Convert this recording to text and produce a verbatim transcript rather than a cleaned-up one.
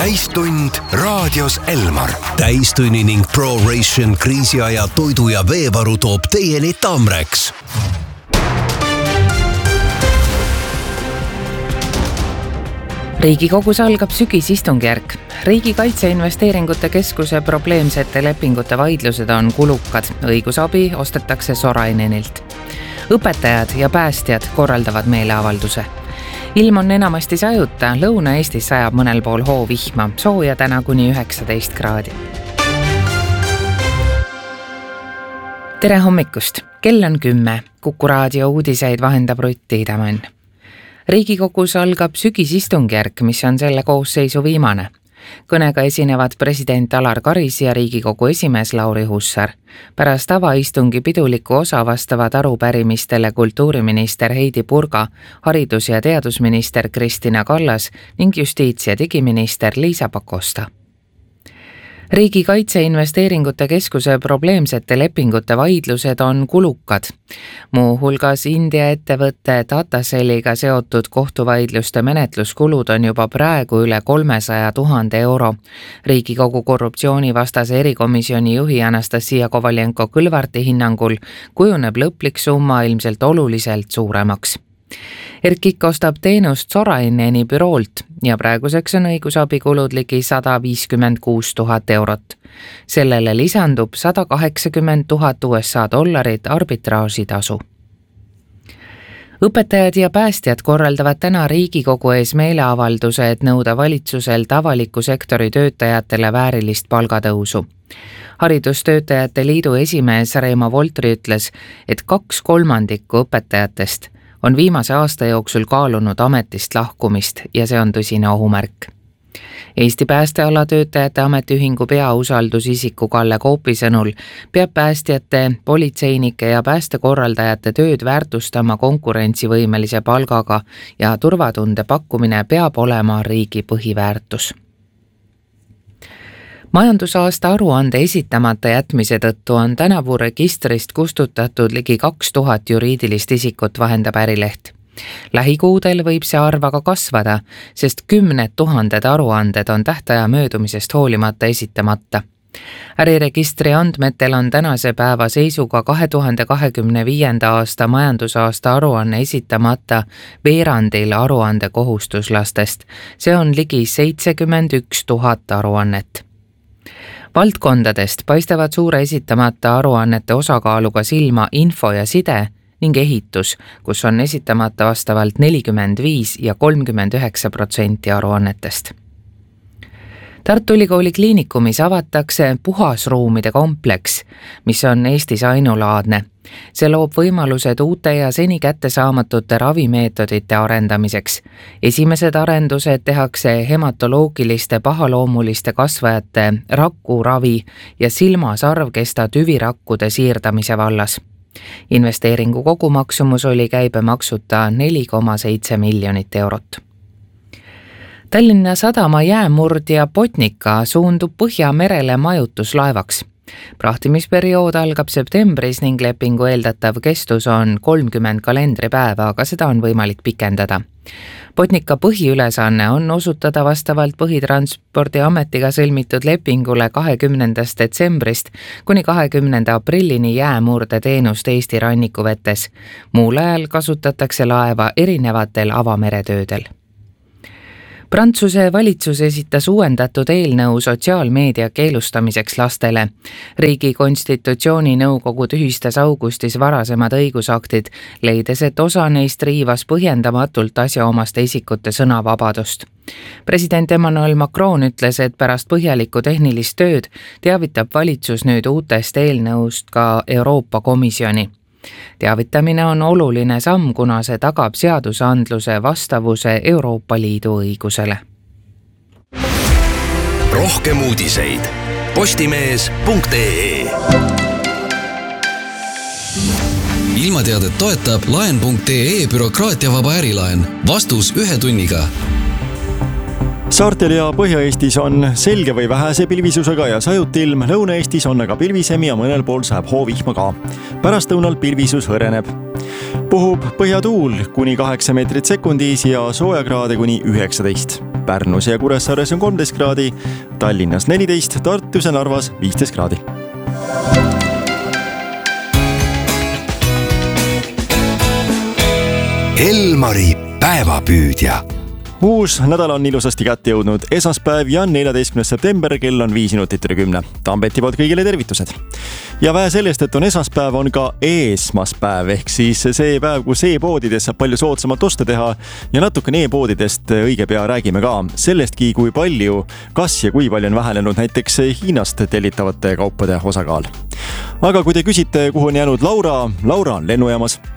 täistund raadios Elmar. Täistunni ning ProRation kriisiaja toidu ja veevaru toob teieni Tamrex. Riigikogus algab sügisistungjärk. Riigi Kaitseinvesteeringute Keskuse probleemsete lepingute vaidlused on kulukad. Õigusabi ostetakse Sorainenilt. Õpetajad ja päästjad korraldavad meeleavalduse. Ilm on enamasti sajuta, Lõuna-Eestis sajab mõnel pool hoovihma, sooja täna kuni üheksateist kraadi. Tere hommikust, kell on kümme, Kuku raadio uudiseid vahendab Rutti Idamann. Riigikogus algab sügisistungjärk, mis on selle koosseisu viimane. Kõnega esinevad president Alar Karis ja Riigikogu esimees Lauri Hussar. Pärast avaistungi piduliku osa vastavad arupärimistele kultuuriminister Heidi Purga, haridus- ja teadusminister Kristina Kallas ning justiits- ja digiminister Liisa Pakosta. Riigi Kaitseinvesteeringute Keskuse probleemsete lepingute vaidlused on kulukad. Muu hulgas India ettevõtte Dataceliga seotud kohtuvaidluste menetluskulud on juba praegu üle kolmesaja tuhande euro. Riigikogu korruptsioonivastase erikomisjoni juhi Anastasia Kovaljenko-Kõlvarti hinnangul kujuneb lõplik summa ilmselt oluliselt suuremaks. Erkik ostab teenust Soraineni büroolt ja praeguseks on õigusabikulud ligi sada viiskümmend kuus tuhat eurot. Sellele lisandub sada kaheksakümmend tuhat U S A dollarit arbitraažitasu. Õpetajad ja päästjad korraldavad täna Riigikogu ees meeleavalduse, et nõuda valitsuselt avaliku sektori töötajatele väärilist palgatõusu. Haridustöötajate liidu esimees Reimo Voltri ütles, et kaks kolmandikku õpetajatest on viimase aasta jooksul kaalunud ametist lahkumist ja see on tõsine ohumärk. Eesti päästeala töötajate ametiühingu peausaldusisiku Kalle Koopi sõnul peab päästjate, politseinike ja päästekorraldajate tööd väärtustama konkurentsivõimelise palgaga ja turvatunde pakkumine peab olema riigi põhiväärtus. Majandusaasta aruande esitamata jätmise tõttu on tänavu registrist kustutatud ligi kaks tuhat juriidilist isikut, vahendab Ärileht. Lähikuudel võib see arv aga kasvada, sest kümned tuhanded aruanded on tähtaja möödumisest hoolimata esitamata. Äriregistri andmetel on tänase päeva seisuga kahe tuhande kahekümne viienda aasta majandusaasta aruanne esitamata veerandil aruande kohustuslastest. See on ligi seitsekümmend üks tuhat aruannet. Valdkondadest paistavad suure esitamata aruannete osakaaluga silma info ja side ning ehitus, kus on esitamata vastavalt nelikümmend viis ja kolmkümmend üheksa protsenti aruannetest. Tartu Ülikooli kliinikumis avatakse puhasruumide kompleks, mis on Eestis ainulaadne. See loob võimalused uute ja seni kättesaamatute ravimeetodite arendamiseks. Esimesed arendused tehakse hematoloogiliste pahaloomuliste kasvajate rakuravi ja silmasarvkesta tüvirakkude siirdamise vallas. Investeeringu kogumaksumus oli käibemaksuta neli koma seitse miljonit eurot. Tallinna Sadama jäämurdja Botnica suundub Põhjamerele majutuslaevaks. Prahtimisperiood algab septembris ning lepingu eeldatav kestus on kolmkümmend kalendripäeva, aga seda on võimalik pikendada. Botnica põhiülesanne on osutada vastavalt Põhitranspordiametiga sõlmitud lepingule kahekümnendast detsembrist kuni kahekümnenda aprillini jäämurde teenust Eesti rannikuvetes. Muul ajal kasutatakse laeva erinevatel avameretöödel. Prantsuse valitsus esitas uuendatud eelnõu sotsiaalmeedia keelustamiseks lastele. Riigi konstitutsiooni nõukogu tühistas augustis varasemad õigusaktid, leides, et osa neist riivas põhjendamatult asjaomaste isikute sõnavabadust. President Emmanuel Macron ütles, et pärast põhjalikku tehnilist tööd teavitab valitsus nüüd uutest eelnõust ka Euroopa Komisjoni. Teavitamine on oluline samm, kuna see tagab seadusandluse vastavuse Euroopa Liidu õigusele. Rohkem uudiseid postimees punkt ee. Ilmateadet toetab laen punkt ee bürokraatiavaba ärilaen. Vastus ühe tunniga. Saartel ja Põhja-Eestis on selge või vähese pilvisusega ja sajuti ilm, Lõuna-Eestis on aga pilvisem ja mõnel pool saab hoovihma ka. Pärastõunal pilvisus hõreneb. Puhub põhjatuul kuni kaheksa meetrit sekundis ja soojakraade kuni üheksateist. Pärnus ja Kuressaares on kolmteist kraadi, Tallinnas neliteist, Tartus ja Narvas viisteist kraadi. Elmari päevapüüdja. Uus nädal on ilusasti kätte jõudnud, esmaspäev ja neljateistkümnes september, kell on viis minutit üle kümne. Tambeti poolt kõigile tervitused. Ja vähe sellest, et on esmaspäev, on ka eesmaspäev, ehk siis see päev, kus e-poodides saab palju soodsamalt osta teha ja natukene e-poodidest õige pea räägime ka sellestki, kui palju, kas ja kui palju on vähenenud näiteks Hiinast tellitavate kaupade osakaal. Aga kui te küsite, kuhu on jäänud Laura, Laura on lennujaamas.